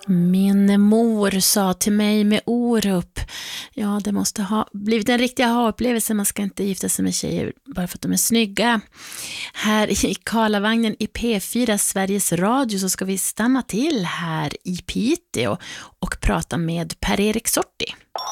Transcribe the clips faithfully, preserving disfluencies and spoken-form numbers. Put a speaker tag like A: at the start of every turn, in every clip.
A: Min mor sa till mig med Orup, ja, det måste ha blivit en riktig aha-upplevelse. Man ska inte gifta sig med tjejer bara för att de är snygga. Här i Karlavagnen i P fyra Sveriges Radio så ska vi stanna till här i Piteå och prata med Per-Erik Sorti.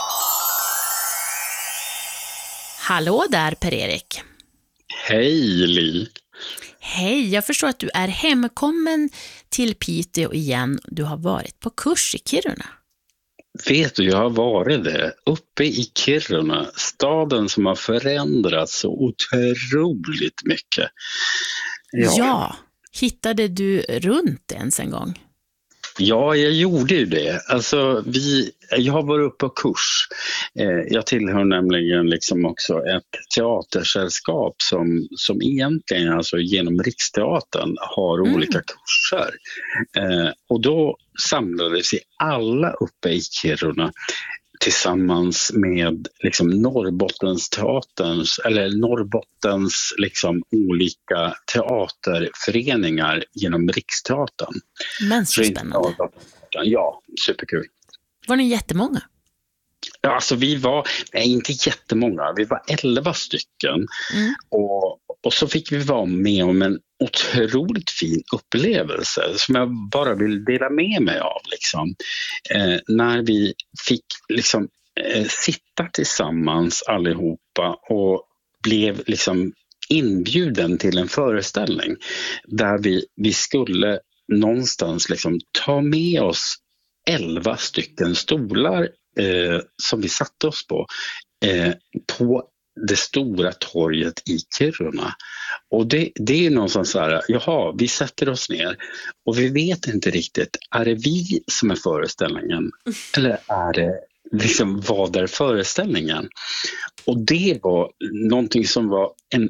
A: Hallå där, Per-Erik.
B: Hej, Li.
A: Hej, jag förstår att du är hemkommen till Piteå igen. Du har varit på kurs i Kiruna.
B: Vet du, jag har varit det. Uppe i Kiruna, staden som har förändrats så otroligt mycket.
A: Ja, ja, hittade du runt ens en gång?
B: Ja, jag gjorde ju det. Alltså, vi, jag har varit uppe på kurs. Eh, jag tillhör nämligen liksom också ett teatersällskap som, som egentligen alltså genom Riksteatern har mm. olika kurser. Eh, och då samlades vi alla uppe i Kiruna tillsammans med liksom Norrbottens teaterns eller Norrbottens liksom olika teaterföreningar genom Riksteatern.
A: Men så spännande.
B: Ja, superkul.
A: Var ni jättemånga?
B: Ja, alltså vi var, nej inte jättemånga, vi var elva stycken mm. och, och så fick vi vara med om en otroligt fin upplevelse som jag bara vill dela med mig av liksom. Eh, när vi fick liksom eh, sitta tillsammans allihopa och blev liksom inbjuden till en föreställning där vi, vi skulle någonstans liksom ta med oss elva stycken stolar Eh, som vi satte oss på eh, på det stora torget i Kiruna. Och det, det är någonstans så här, jaha, vi sätter oss ner och vi vet inte riktigt, är det vi som är föreställningen eller är det liksom vad är föreställningen? Och det var någonting som var en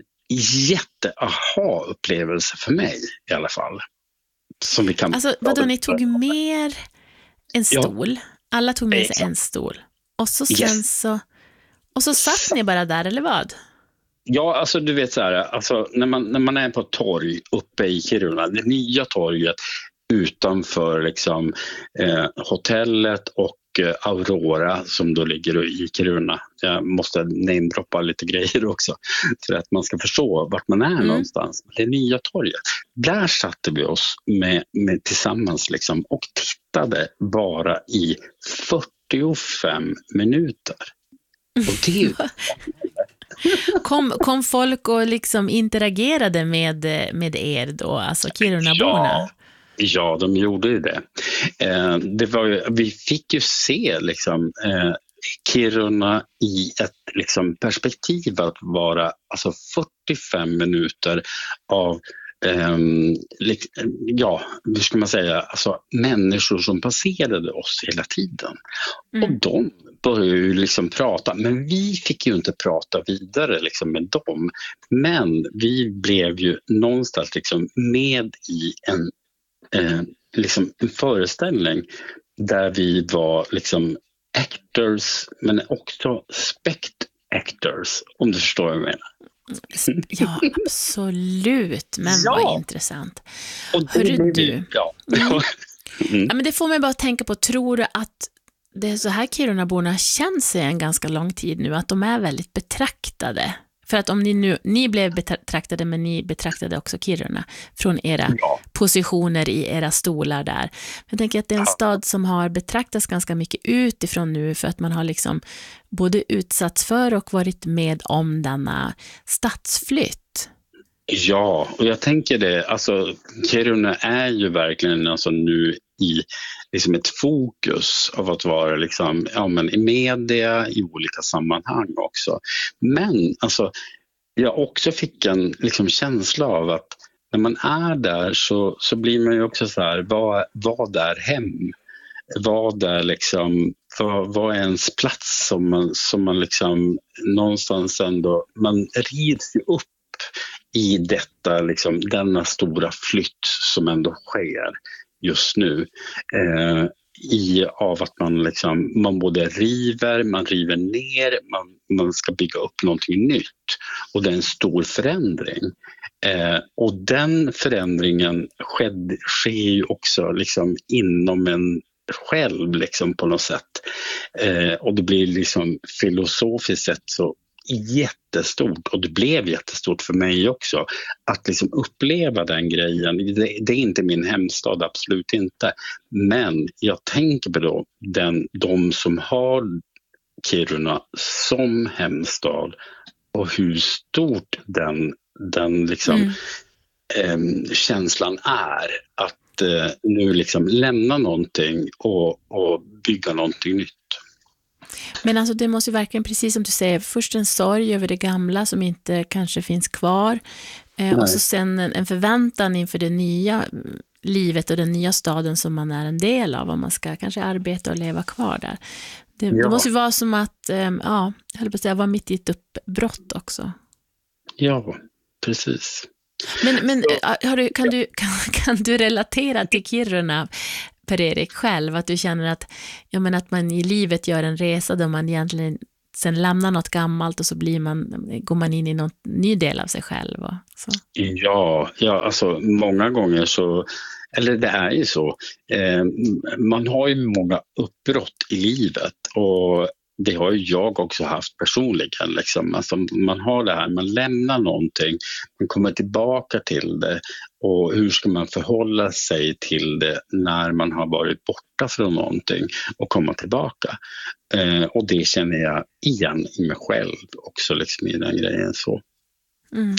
B: jätte-aha-upplevelse för mig i alla fall. Som vi kan
A: alltså vadå, ni tog med en stol? Ja. Alla tog med sig
B: Exakt.
A: En stol. Och så sen yes. så och så satt ni bara där, eller vad?
B: Ja, alltså du vet så här, alltså när man när man är på ett torg uppe i Kiruna, det nya torget utanför liksom eh, hotellet och eh, Aurora som då ligger i Kiruna. Jag måste namedroppa lite grejer också för att man ska förstå vart man är mm. någonstans. Det nya torget. Där satte vi oss med, med tillsammans liksom och tittade bara i fyrtiofem minuter. Och det
A: kom, kom folk och liksom interagerade med, med er då, alltså Kirunaborna?
B: Ja. Ja, de gjorde ju det. Eh, det var ju, vi fick ju se liksom, eh, Kiruna i ett liksom, perspektiv att vara alltså, fyrtiofem minuter av eh, ja, hur ska man säga, alltså, människor som passerade oss hela tiden. Mm. Och de började ju liksom prata, men vi fick ju inte prata vidare liksom, med dem. Men vi blev ju någonstans liksom, med i en Eh, liksom en föreställning där vi var liksom actors men också spect actors, om du förstår vad jag menar.
A: Ja, absolut, men ja. Vad intressant.
B: Och det,
A: Hörru du,
B: ja.
A: Mm. Mm. Ja, men det får mig bara tänka på, tror du att det är så här Kirunaborna känns sig en ganska lång tid nu, att de är väldigt betraktade? För att om ni nu, ni blev betraktade, men ni betraktade också Kiruna från era ja. positioner i era stolar där. Jag tänker att det är en stad som har betraktats ganska mycket utifrån nu, för att man har liksom både utsatts för och varit med om denna stadsflytt.
B: Ja, och jag tänker det, alltså Kiruna är ju verkligen alltså nu i liksom ett fokus av att vara liksom, ja, men i media i olika sammanhang också. Men alltså, jag också fick en liksom, känsla av att när man är där så, så blir man ju också så här, vad, vad är hem? Vad är liksom, vad, vad är ens plats som man, som man liksom någonstans ändå, man rids ju upp i detta, liksom, denna stora flytt som ändå sker just nu. Eh, i av att man, liksom, man både river, man river ner, man, man ska bygga upp någonting nytt. Och det är en stor förändring. Eh, och den förändringen sked, sker ju också liksom, inom en själv liksom på något sätt. Eh, och det blir liksom filosofiskt sett så jättestort, och det blev jättestort för mig också att liksom uppleva den grejen. Det, det är inte min hemstad, absolut inte, men jag tänker på då den, de som har Kiruna som hemstad och hur stort den, den liksom mm. eh, känslan är att eh, nu liksom lämna någonting och, och bygga någonting nytt.
A: Men alltså det måste ju verkligen, precis som du säger, först en sorg över det gamla som inte kanske finns kvar. Eh, och så sen en, en förväntan inför det nya livet och den nya staden som man är en del av, om man ska kanske arbeta och leva kvar där. Det, ja. det måste ju vara som att, eh, ja, jag höll på att säga, vara mitt i ett uppbrott också.
B: Ja, precis.
A: Men, men har du, kan, du, kan, kan du relatera till Kiruna, Per-Erik, själv? Att du känner att, jag menar, att man i livet gör en resa där man egentligen sen lämnar något gammalt och så blir man, går man in i någon ny del av sig själv. Och så.
B: Ja, ja, alltså många gånger så, eller det är ju så, eh, man har ju många uppbrott i livet, och det har ju jag också haft personligen. Liksom. Alltså, man har det här, man lämnar någonting, man kommer tillbaka till det, och hur ska man förhålla sig till det när man har varit borta från någonting och komma tillbaka. Eh, och det känner jag igen i mig själv också, liksom, i den grejen. Så.
A: Mm.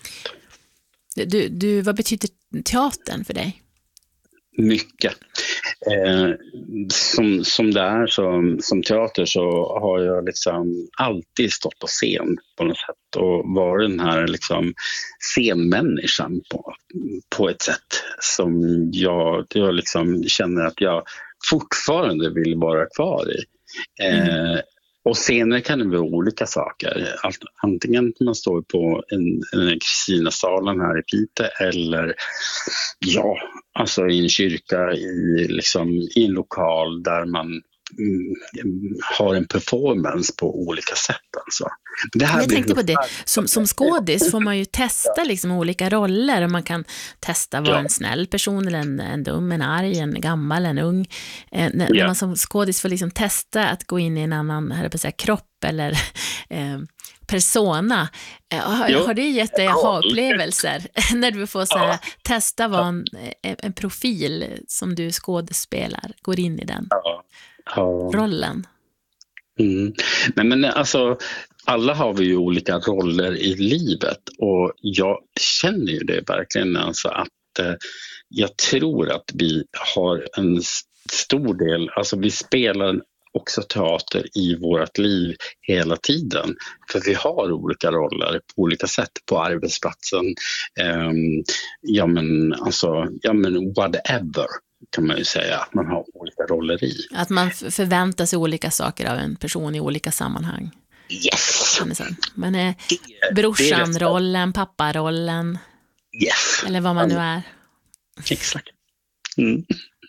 A: Du, du, vad betyder teatern för dig?
B: Mycket. Eh, som, som det är som, som teater så har jag liksom alltid stått på scen på något sätt och varit den här liksom scenmänniskan på, på ett sätt som jag, jag liksom känner att jag fortfarande vill vara kvar i. Eh, mm. Och scener kan det vara olika saker. Antingen man står på en, en Kristinasalen här i Piteå, eller ja, alltså i en kyrka, i, liksom, i en lokal där man mm, har en performance på olika sätt. Alltså. Det här
A: jag tänkte på det. Som, som skådis får man ju testa liksom olika roller, och man kan testa vara ja. en snäll person eller en, en dum, en arg, en gammal, en ung. Eh, när, ja. när man som skådis får liksom testa att gå in i en annan, här på att säga, kropp eller eh, persona. Eh, har, har det gett dig aha-upplevelser när du får så här, ja. testa vara en, en profil som du skådespelar, går in i den
B: ja. Ja.
A: rollen?
B: Mm. Nej, men alltså, alla har vi ju olika roller i livet, och jag känner ju det verkligen, alltså, att eh, jag tror att vi har en stor del, alltså vi spelar också teater i vårt liv hela tiden, för vi har olika roller på olika sätt på arbetsplatsen, eh, ja men alltså, ja men whatever kan man ju säga, att man har olika roller i.
A: Att man förväntar sig olika saker av en person i olika sammanhang.
B: Yes!
A: Man är brorsan-rollen, papparollen.
B: Yes!
A: Eller vad man nu är.
B: Exakt. Mm.
A: Mm.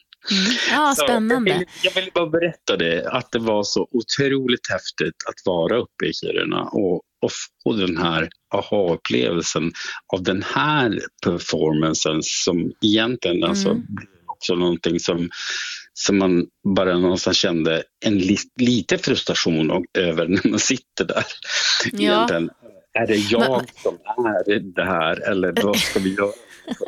A: Ja, spännande.
B: Jag vill, jag vill bara berätta det, att det var så otroligt häftigt att vara uppe i Kiruna och, och få den här aha-upplevelsen av den här performancen som egentligen mm. alltså blev också någonting som, som man bara någonstans kände en li, lite frustration och, över när man sitter där. Ja. Egentligen, är det jag Men, som är det här, eller vad ska vi göra?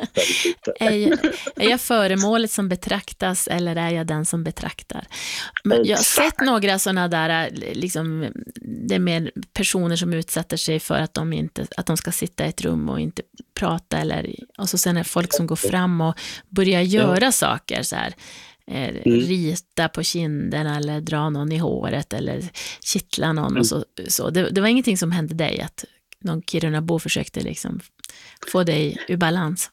A: är, jag, är jag föremålet som betraktas, eller är jag den som betraktar? Men jag har sett några sådana där liksom, det är mer personer som utsätter sig för att de, inte, att de ska sitta i ett rum och inte prata, eller, och så sen är det folk som går fram och börjar göra ja. saker så här. Eh, mm. rita på kinderna eller dra någon i håret eller kittla någon mm. och så, så. Det, det var ingenting som hände dig, att någon Kirunabo försökte liksom få dig ur balans?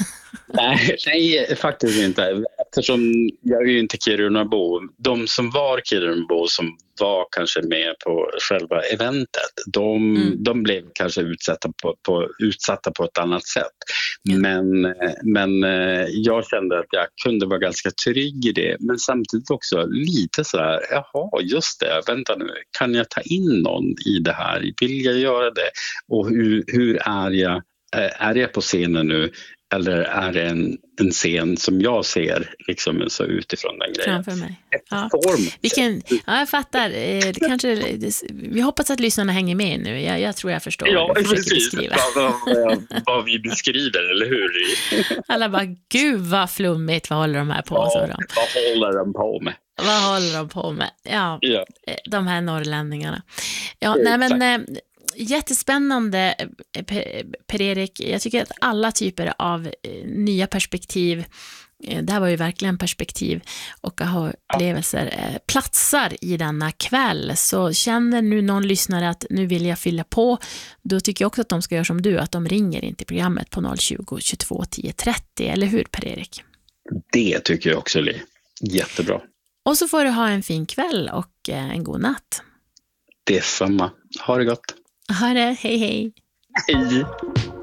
B: nej, nej, faktiskt inte. Eftersom jag är ju inte Kirunabo. De som var Kirunabo, som var kanske med på själva eventet, de, mm. de blev kanske utsatta på, på, utsatta på ett annat sätt. Mm. Men, men jag kände att jag kunde vara ganska trygg i det. Men samtidigt också lite så här, jaha, just det, vänta nu, kan jag ta in någon i det här? Vill jag göra det? Och hur, hur är jag? Är jag på scenen nu eller är det en, en scen som jag ser liksom så utifrån den grejen?
A: Framför mig. Ja.
B: Form.
A: Vilken, ja, jag fattar. Eh, det kanske, det, vi hoppas att lyssnarna hänger med nu. Jag, jag tror jag förstår
B: ja,
A: vad du försöker
B: precis.
A: beskriva.
B: Vad, vad, vad vi beskriver, eller hur?
A: Alla bara, gud vad flummigt, vad håller de här på?
B: Ja,
A: Så
B: vad håller de på med?
A: Vad håller de på med? Ja,
B: Ja.
A: De här norrlänningarna. Ja, nej men eh, jättespännande, Per-Erik. Jag tycker att alla typer av eh, nya perspektiv, eh, det här var ju verkligen perspektiv och aha-upplevelser, eh, platsar i denna kväll. Så känner nu någon lyssnare att nu vill jag fylla på, då tycker jag också att de ska göra som du, att de ringer in till programmet på noll tjugo, tjugotvå, tio trettio, eller hur Per-Erik?
B: Det tycker jag också, Li. Jättebra.
A: Och så får du ha en fin kväll och eh, en god natt.
B: Det är samma. Ha det gott.
A: Ha det, hej hej.
B: Hej.